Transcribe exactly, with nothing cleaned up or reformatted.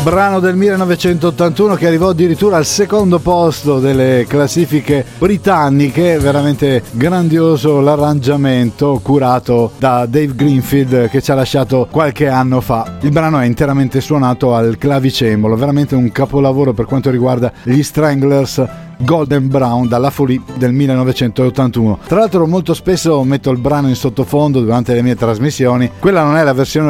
brano del millenovecentottantuno che arrivò addirittura al secondo posto delle classifiche britanniche. Veramente grandioso l'arrangiamento curato da Dave Greenfield che ci ha lasciato qualche anno fa. Il brano è interamente suonato al clavicembalo, veramente un capolavoro per quanto riguarda gli Stranglers. Golden Brown dalla Folie del millenovecentottantuno. Tra l'altro molto spesso metto il brano in sottofondo durante le mie trasmissioni. Quella non è la versione